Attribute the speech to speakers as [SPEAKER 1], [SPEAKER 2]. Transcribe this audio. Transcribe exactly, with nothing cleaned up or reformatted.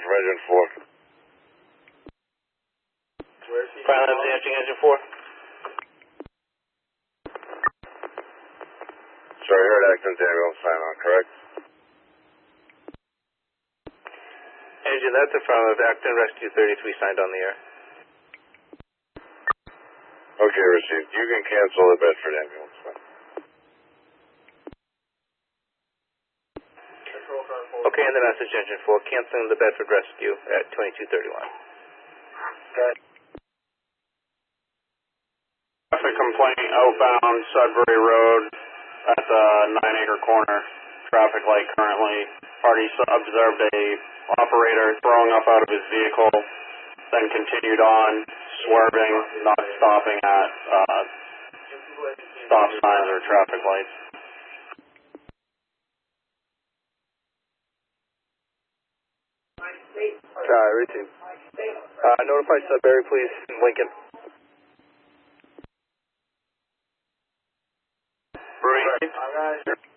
[SPEAKER 1] from engine four.
[SPEAKER 2] Final empty entering engine four.
[SPEAKER 1] Sorry, I heard accident ambulance sign on, correct?
[SPEAKER 2] Engine, that's affirmative. Acton Rescue thirty-three signed on the air.
[SPEAKER 1] Okay, received. You can cancel the Bedford ambulance then.
[SPEAKER 2] Okay, and the message engine four, canceling the Bedford Rescue at twenty-two thirty-one.
[SPEAKER 1] Okay.
[SPEAKER 3] Traffic complaint outbound Sudbury Road at the nine acre corner. Traffic light currently. Party observed a operator throwing up out of his vehicle, then continued on, swerving, not stopping at uh, stop signs or traffic lights.
[SPEAKER 2] Uh, routine. Uh, notify Sudbury, please, Lincoln.
[SPEAKER 3] Breathe.